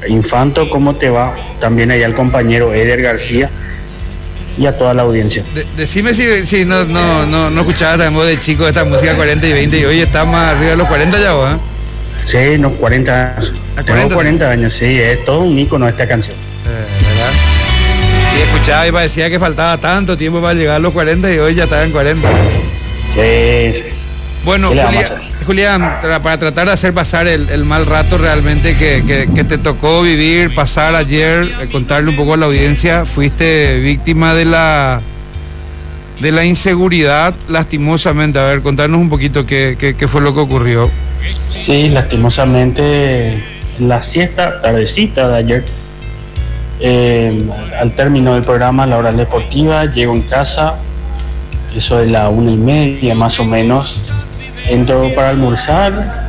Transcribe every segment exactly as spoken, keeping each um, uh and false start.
Infanto, ¿cómo te va? También ahí al compañero Eder García y a toda la audiencia. De, decime si, si no, no, no, no escuchabas también de chico esta música cuarenta y veinte y hoy está más arriba de los cuarenta ya vos, ¿eh? Sí, no, cuarenta años. Tengo cuarenta años, sí, es todo un ícono esta canción. Eh, ¿verdad? Y escuchaba y parecía que faltaba tanto tiempo para llegar a los cuarenta y hoy ya estaba en cuarenta. Sí, sí. Bueno, Julián, Julián, para tratar de hacer pasar el, el mal rato realmente que, que, que te tocó vivir, pasar ayer, eh, contarle un poco a la audiencia, fuiste víctima de la de la inseguridad, lastimosamente. A ver, contarnos un poquito qué, qué, qué fue lo que ocurrió. Sí, lastimosamente, la siesta, tardecita de ayer, eh, al término del programa, la hora deportiva, llego en casa, eso de la una y media más o menos, entro para almorzar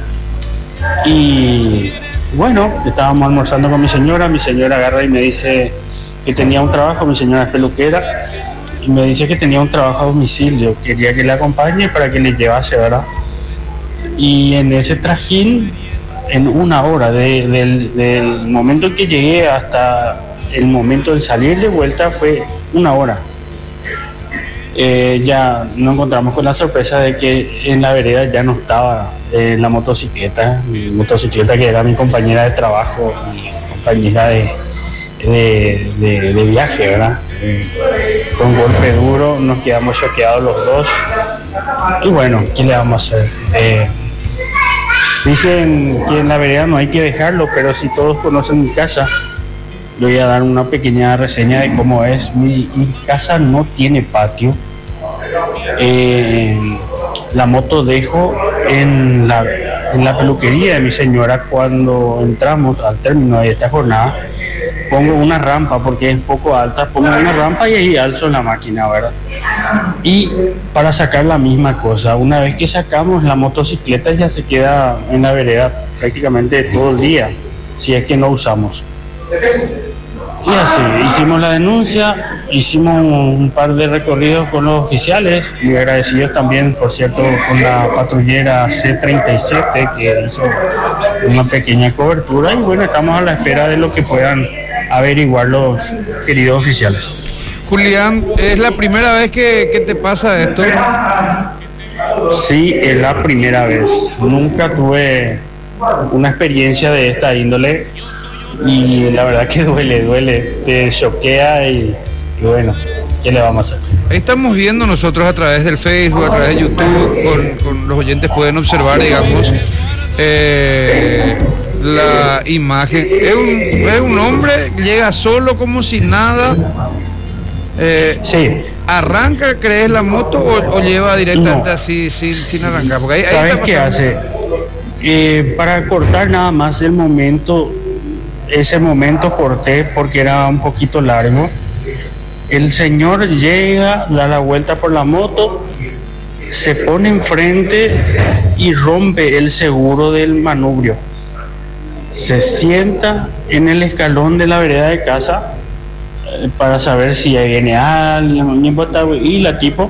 y bueno, estábamos almorzando con mi señora, mi señora agarra y me dice que tenía un trabajo, mi señora es peluquera, y me dice que tenía un trabajo a domicilio, quería que le acompañe para que le llevase, ¿verdad? Y en ese trajín, en una hora, de, del, del momento en que llegué hasta el momento de salir de vuelta, fue una hora. Eh, ya nos encontramos con la sorpresa de que en la vereda ya no estaba eh, la motocicleta, mi motocicleta que era mi compañera de trabajo, mi compañera de, de, de, de viaje, ¿verdad? Eh, fue un golpe duro, nos quedamos choqueados los dos. Y bueno, ¿qué le vamos a hacer? Eh, dicen que en la vereda no hay que dejarlo, pero si todos conocen mi casa, le voy a dar una pequeña reseña de cómo es. Mi, mi casa no tiene patio. Eh, la moto dejo en la, en la peluquería de mi señora. Cuando entramos al término de esta jornada, pongo una rampa porque es poco alta, pongo una rampa y ahí alzo la máquina, ¿verdad? Y para sacar la misma cosa, una vez que sacamos la motocicleta ya se queda en la vereda prácticamente todo el día, si es que no usamos. Y así, hicimos la denuncia, hicimos un par de recorridos con los oficiales, muy agradecidos también, por cierto, con la patrullera C treinta y siete que hizo una pequeña cobertura y bueno, estamos a la espera de lo que puedan averiguar los queridos oficiales. Julián, ¿es la primera vez que, que te pasa esto? Sí, es la primera vez. Nunca tuve una experiencia de esta índole y la verdad que duele, duele, te choquea y, y bueno, ¿qué le vamos a hacer? Ahí estamos viendo nosotros a través del Facebook, a través de YouTube, con, con los oyentes pueden observar, digamos, eh, la imagen. Es un, es un hombre, llega solo como si nada. Eh, sí. ¿Arranca, crees, la moto o, o lleva directamente no. así sin, sin arrancar? Porque ahí, ¿sabes ahí qué hace? Eh, para cortar nada más el momento, ese momento corté porque era un poquito largo. El señor llega, da la vuelta por la moto, se pone enfrente y rompe el seguro del manubrio. Se sienta en el escalón de la vereda de casa eh, para saber si viene alguien, y la tipo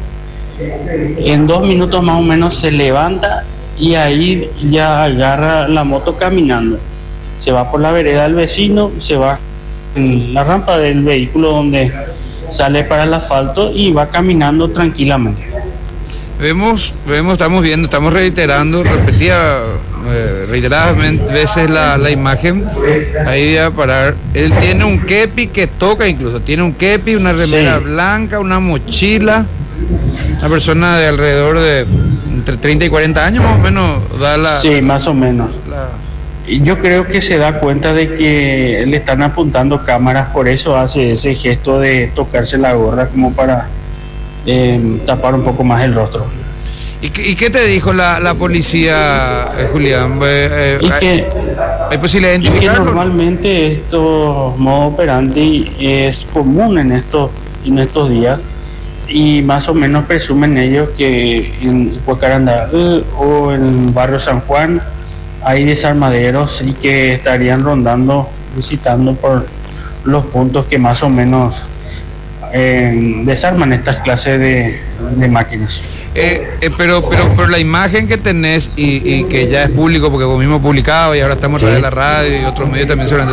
en dos minutos más o menos se levanta y ahí ya agarra la moto caminando. Se va por la vereda del vecino, se va en la rampa del vehículo donde sale para el asfalto y va caminando tranquilamente. Vemos, vemos, estamos viendo, estamos reiterando, repetía eh, reiteradas veces la, la imagen. Ahí va a parar. Él tiene un kepi que toca incluso, tiene un kepi, una remera sí. blanca, una mochila. Una persona de alrededor de entre treinta y cuarenta años más o menos da la... Sí, más o menos. La... Yo creo que se da cuenta de que le están apuntando cámaras, por eso hace ese gesto de tocarse la gorra como para eh, tapar un poco más el rostro. ¿Y qué, y qué te dijo la, la policía, eh, Julián? Eh, y que, ¿Hay posibilidad de identificarlo? Que normalmente estos modo operandi es común en estos, en estos días y más o menos presumen ellos que en Huacarandá o en Barrio San Juan hay desarmaderos y que estarían rondando, visitando por los puntos que más o menos eh, desarman estas clases de, de máquinas. Eh, eh, pero, pero, pero la imagen que tenés y, y que ya es público, porque vos mismo publicado y ahora estamos sí. en la radio y otros medios también se